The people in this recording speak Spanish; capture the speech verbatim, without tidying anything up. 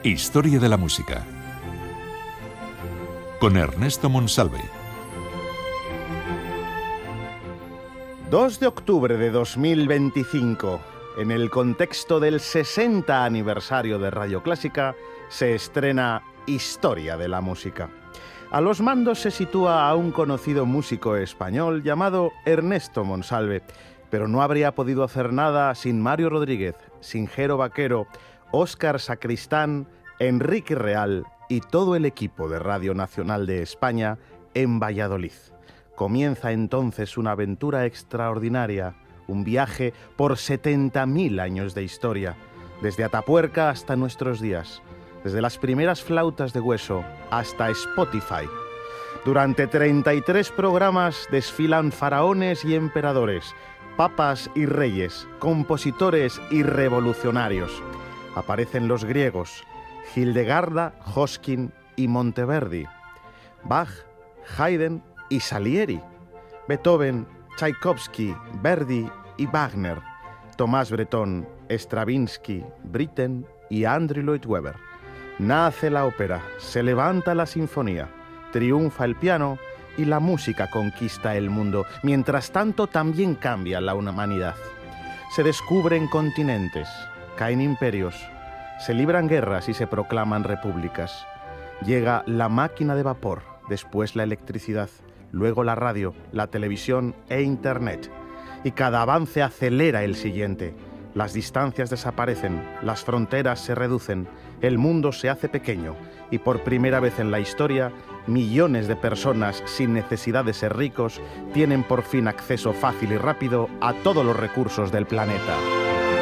Historia de la música. Con Ernesto Monsalve. dos de octubre de dos mil veinticinco, en el contexto del sesenta aniversario de Radio Clásica, se estrena Historia de la música. A los mandos se sitúa a un conocido músico español llamado Ernesto Monsalve, pero no habría podido hacer nada sin Mario Rodríguez, sin Jero Vaquero, Óscar Sacristán, Enrique Real y todo el equipo de Radio Nacional de España en Valladolid. Comienza entonces una aventura extraordinaria, un viaje por setenta mil años de historia, desde Atapuerca hasta nuestros días, desde las primeras flautas de hueso hasta Spotify. Durante treinta y tres programas desfilan faraones y emperadores, papas y reyes, compositores y revolucionarios. Aparecen los griegos, Hildegarda, Josquin y Monteverdi, Bach, Haydn y Salieri, Beethoven, Tchaikovsky, Verdi y Wagner, Tomás Bretón, Stravinsky, Britten y Andrew Lloyd Webber. Nace la ópera, se levanta la sinfonía, triunfa el piano y la música conquista el mundo. Mientras tanto, también cambia la humanidad. Se descubren continentes, caen imperios, se libran guerras y se proclaman repúblicas. Llega la máquina de vapor, después la electricidad, luego la radio, la televisión e Internet. Y cada avance acelera el siguiente. Las distancias desaparecen, las fronteras se reducen, el mundo se hace pequeño y por primera vez en la historia, millones de personas sin necesidad de ser ricos tienen por fin acceso fácil y rápido a todos los recursos del planeta.